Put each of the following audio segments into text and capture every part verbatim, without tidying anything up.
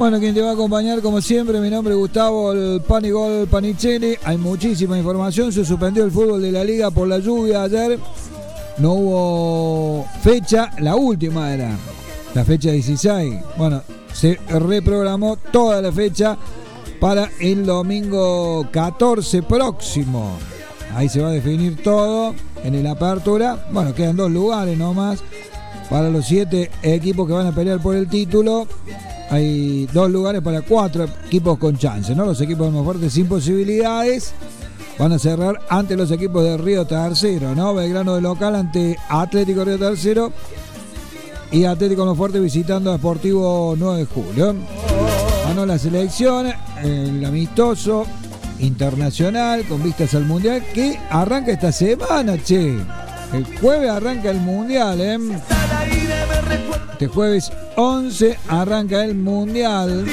Bueno, quien te va a acompañar como siempre, mi nombre es Gustavo el Panigol Panicelli. Hay muchísima información, se suspendió el fútbol de la liga por la lluvia ayer. No hubo fecha, la última era la fecha dieciséis. Bueno, se reprogramó toda la fecha para el domingo catorce próximo. Ahí se va a definir todo en el apertura. Bueno, quedan dos lugares nomás para los siete equipos que van a pelear por el título. Hay dos lugares para cuatro equipos con chance, ¿no? Los equipos más fuertes sin posibilidades van a cerrar ante los equipos de Río Tercero, ¿no? Belgrano de local ante Atlético Río Tercero y Atlético Los Fuertes visitando a Sportivo nueve de julio. Ganó la selección, el amistoso internacional con vistas al Mundial que arranca esta semana, che. El jueves arranca el Mundial, ¿eh? Este jueves once arranca el Mundial.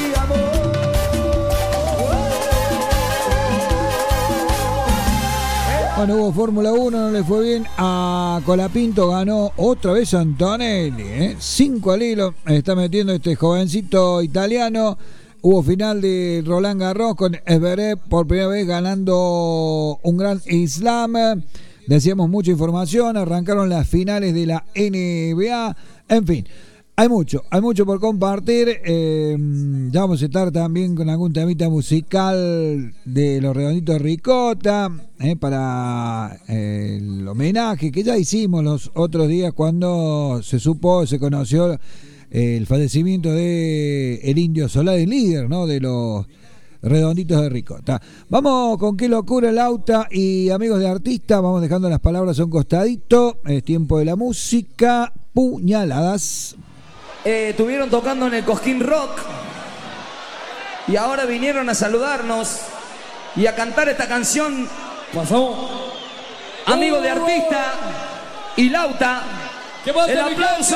Bueno, hubo Fórmula uno, no le fue bien a Colapinto, ganó otra vez Antonelli, ¿eh? Cinco al hilo, está metiendo este jovencito italiano. Hubo final de Roland Garros con Zverev por primera vez ganando un Grand Slam. Decíamos mucha información, arrancaron las finales de la N B A, en fin. Hay mucho, hay mucho por compartir. Eh, ya vamos a estar también con algún temita musical de los Redonditos de Ricota eh, para eh, el homenaje que ya hicimos los otros días cuando se supo, se conoció eh, el fallecimiento de el Indio Solari, el líder, ¿no?, de los Redonditos de Ricota. Vamos con Qué Locura el Auta y amigos de artista. Vamos dejando las palabras a un costadito. Es tiempo de la música. Puñaladas. Eh, estuvieron tocando en el Cosquín Rock y ahora vinieron a saludarnos y a cantar esta canción. Pasó. Amigos de artista y Lauta. ¿Qué pasa, el aplauso.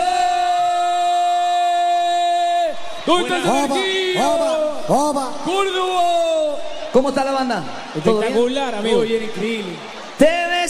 ¿Dónde está el Córdoba. ¿Cómo está la banda? Espectacular, amigo. Muy bien, increíble. Te ves